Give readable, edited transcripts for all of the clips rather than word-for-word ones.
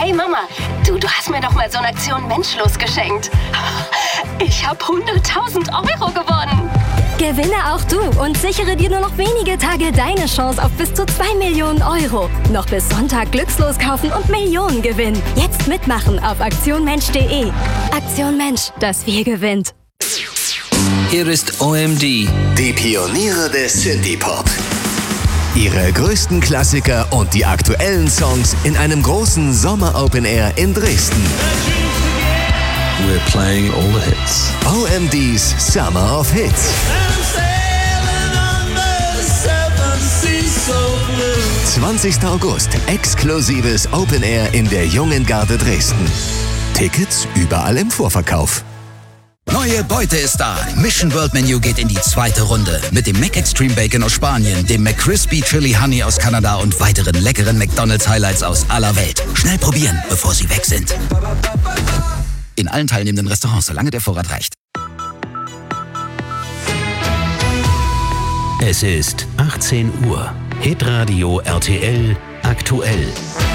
Hey Mama, du hast mir doch mal so eine Aktion Menschlos geschenkt. Ich habe 100.000 Euro gewonnen. Gewinne auch du und sichere dir nur noch wenige Tage deine Chance auf bis zu 2 Millionen Euro. Noch bis Sonntag glückslos kaufen und Millionen gewinnen. Jetzt mitmachen auf aktionmensch.de. Aktion Mensch, das Wir gewinnt. Hier ist OMD, die Pioniere des Synthie-Pop. Ihre größten Klassiker und die aktuellen Songs in einem großen Sommer-Open-Air in Dresden. we're playing all the hits. OMD's Summer of Hits. 20. August, exklusives Open-Air in der Jungen Garde Dresden. Tickets überall im Vorverkauf. Neue Beute ist da. Mission World Menu geht in die zweite Runde. Mit dem Mac Extreme Bacon aus Spanien, dem McCrispy Chili Honey aus Kanada und weiteren leckeren McDonald's Highlights aus aller Welt. Schnell probieren, bevor sie weg sind. In allen teilnehmenden Restaurants, solange der Vorrat reicht. Es ist 18 Uhr. Hitradio RTL aktuell.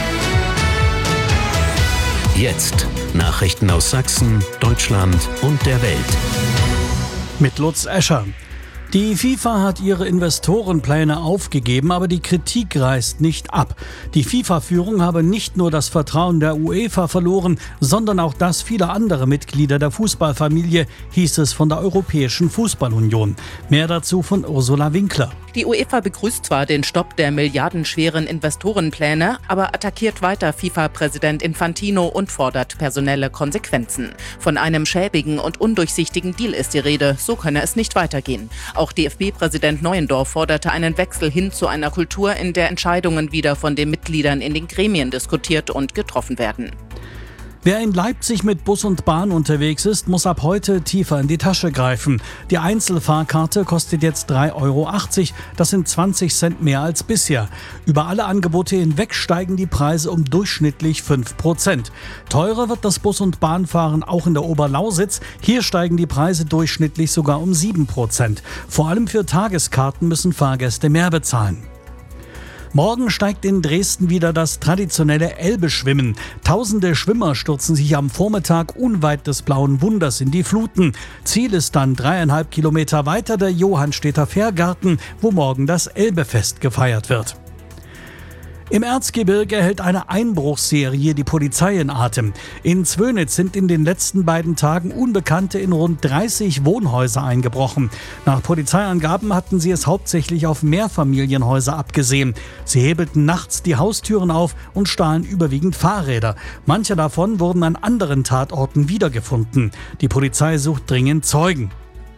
Jetzt Nachrichten aus Sachsen, Deutschland und der Welt. Mit Lutz Escher. Die FIFA hat ihre Investorenpläne aufgegeben, aber die Kritik reißt nicht ab. Die FIFA-Führung habe nicht nur das Vertrauen der UEFA verloren, sondern auch das vieler anderer Mitglieder der Fußballfamilie, hieß es von der Europäischen Fußballunion. Mehr dazu von Ursula Winkler. Die UEFA begrüßt zwar den Stopp der milliardenschweren Investorenpläne, aber attackiert weiter FIFA-Präsident Infantino und fordert personelle Konsequenzen. Von einem schäbigen und undurchsichtigen Deal ist die Rede, so könne es nicht weitergehen. Auch DFB-Präsident Neuendorf forderte einen Wechsel hin zu einer Kultur, in der Entscheidungen wieder von den Mitgliedern in den Gremien diskutiert und getroffen werden. Wer in Leipzig mit Bus und Bahn unterwegs ist, muss ab heute tiefer in die Tasche greifen. Die Einzelfahrkarte kostet jetzt 3,80 Euro. Das sind 20 Cent mehr als bisher. Über alle Angebote hinweg steigen die Preise um durchschnittlich 5%. Teurer wird das Bus- und Bahnfahren auch in der Oberlausitz. Hier steigen die Preise durchschnittlich sogar um 7%. Vor allem für Tageskarten müssen Fahrgäste mehr bezahlen. Morgen steigt in Dresden wieder das traditionelle Elbe-Schwimmen. Tausende Schwimmer stürzen sich am Vormittag unweit des Blauen Wunders in die Fluten. Ziel ist dann 3,5 Kilometer weiter der Johannstädter Fährgarten, wo morgen das Elbefest gefeiert wird. Im Erzgebirge hält eine Einbruchsserie die Polizei in Atem. In Zwönitz sind in den letzten beiden Tagen Unbekannte in rund 30 Wohnhäuser eingebrochen. Nach Polizeiangaben hatten sie es hauptsächlich auf Mehrfamilienhäuser abgesehen. Sie hebelten nachts die Haustüren auf und stahlen überwiegend Fahrräder. Manche davon wurden an anderen Tatorten wiedergefunden. Die Polizei sucht dringend Zeugen.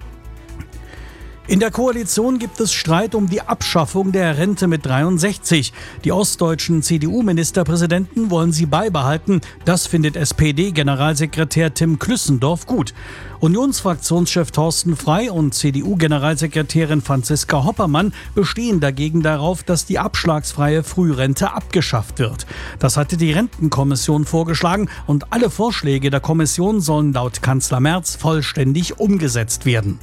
In der Koalition gibt es Streit um die Abschaffung der Rente mit 63. Die ostdeutschen CDU-Ministerpräsidenten wollen sie beibehalten. Das findet SPD-Generalsekretär Tim Klüssendorf gut. Unionsfraktionschef Thorsten Frey und CDU-Generalsekretärin Franziska Hoppermann bestehen dagegen darauf, dass die abschlagsfreie Frührente abgeschafft wird. Das hatte die Rentenkommission vorgeschlagen und alle Vorschläge der Kommission sollen laut Kanzler Merz vollständig umgesetzt werden.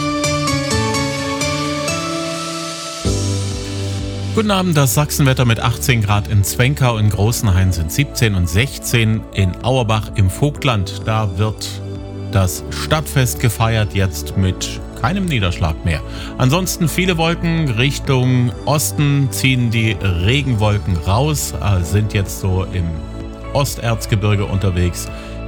Guten Abend, das Sachsenwetter mit 18 Grad in Zwenkau, in Großenhain sind 17 und 16 in Auerbach im Vogtland. Da wird das Stadtfest gefeiert, jetzt mit keinem Niederschlag mehr. Ansonsten viele Wolken, Richtung Osten ziehen die Regenwolken raus, sind jetzt so im Osterzgebirge unterwegs.